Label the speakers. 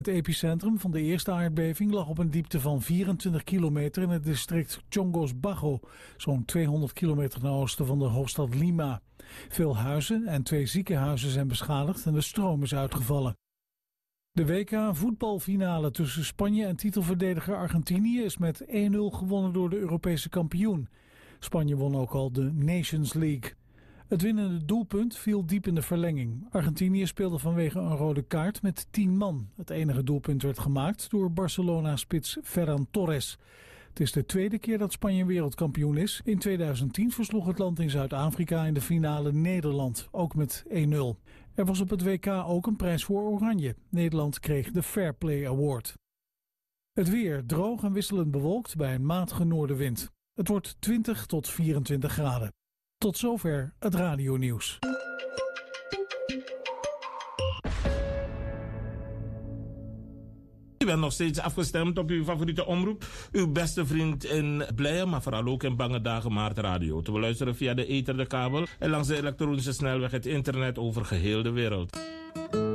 Speaker 1: Het epicentrum van de eerste aardbeving lag op een diepte van 24 kilometer in het district Chongos Bago, zo'n 200 kilometer ten oosten van de hoofdstad Lima. Veel huizen en 2 ziekenhuizen zijn beschadigd en de stroom is uitgevallen. De WK-voetbalfinale tussen Spanje en titelverdediger Argentinië is met 1-0 gewonnen door de Europese kampioen. Spanje won ook al de Nations League. Het winnende doelpunt viel diep in de verlenging. Argentinië speelde vanwege een rode kaart met 10 man. Het enige doelpunt werd gemaakt door Barcelona-spits Ferran Torres. Het is de tweede keer dat Spanje wereldkampioen is. In 2010 versloeg het land in Zuid-Afrika in de finale Nederland, ook met 1-0. Er was op het WK ook een prijs voor Oranje. Nederland kreeg de Fair Play Award. Het weer droog en wisselend bewolkt bij een matige noordenwind. Het wordt 20 tot 24 graden. Tot zover het radionieuws.
Speaker 2: U bent nog steeds afgestemd op uw favoriete omroep. Uw beste vriend in blije, maar vooral ook in bange dagen Maart Radio. Te beluisteren via de ether, de kabel en langs de elektronische snelweg het internet over geheel de wereld.